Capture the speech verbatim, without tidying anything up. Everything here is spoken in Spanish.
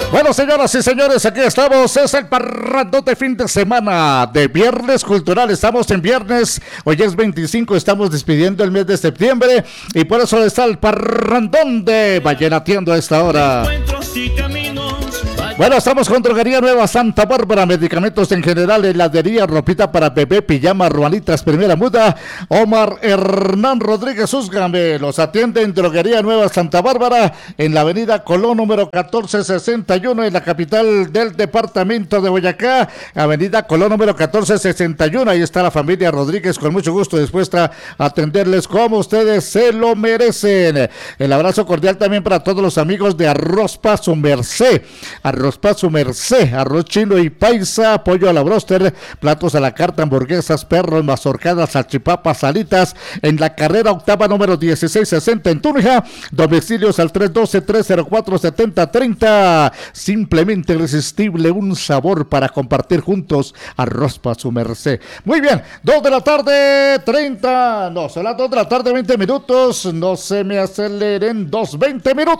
Bueno, señoras y señores, aquí estamos. Es el parrandón de fin de semana de Viernes Cultural. Estamos en viernes. Hoy es veinticinco. Estamos despidiendo el mes de septiembre. Y por eso está el parrandón de Vallenateando a esta hora. Bueno, estamos con Droguería Nueva Santa Bárbara, medicamentos en general, heladería, ropita para bebé, pijama, ruanitas, primera muda. Omar Hernán Rodríguez Úsgame los atiende en Droguería Nueva Santa Bárbara, en la avenida Colón número catorce sesenta y uno, en la capital del departamento de Boyacá, avenida Colón número catorce sesenta y uno. Ahí está la familia Rodríguez, con mucho gusto dispuesta a atenderles como ustedes se lo merecen. El abrazo cordial también para todos los amigos de Arroz Pa' Su Merced. Arroz Pa' Su Merced, arroz chino y paisa, pollo a la bróster, platos a la carta, hamburguesas, perros, mazorcadas, salchipapas, salitas, en la carrera octava número dieciséis sesenta en Túnija. Domicilios al tres uno dos, tres cero cuatro, siete cero tres cero. Simplemente irresistible, un sabor para compartir juntos. Arroz Pa' Su Merced. Muy bien, dos de la tarde, treinta, no, son las dos de la tarde, veinte minutos. No se me aceleren, dos veinte minutos.